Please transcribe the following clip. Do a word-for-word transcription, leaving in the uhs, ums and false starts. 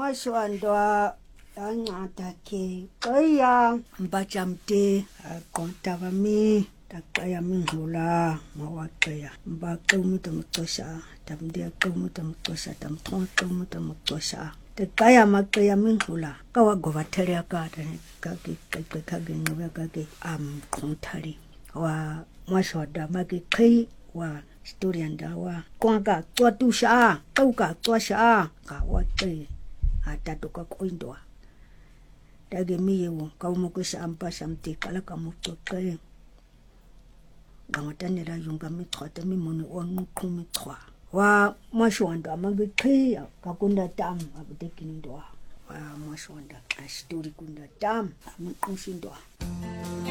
Mashwandwa ancada ke qaya mbajamde aqonta bami taqaya mindlula mawaqeya mbaqe umuntu amxosha tamde aqe umuntu amxosha tamthonqa umuntu amxosha taqaya maqeya mindlula kawagovathele akade kake qeqe kage nqoba kake amqonthali wa mashwada makiqhi wa story ndawa kwaka cwatusha qauka cwasha ka waqe atatoka koindwa dage miyewo kawumukusha ampasha mtikala kamucoqe ngawatanela yunga mithwata mimone onqumi chwa wa mashwanda magiqhiya kakunda tam abutekindwa wa mashwanda a story kunda tam amqoshindwa